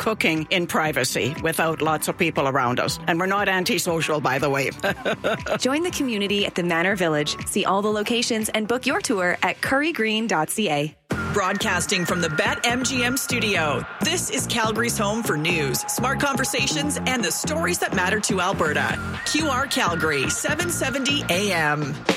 cooking in privacy without lots of people around us. And we're not antisocial, by the way. Join the community at the Manor Village. See all the locations and book your tour at currygreen.ca. Broadcasting from the BetMGM studio, this is Calgary's home for news, smart conversations, and the stories that matter to Alberta. QR Calgary, 770 AM.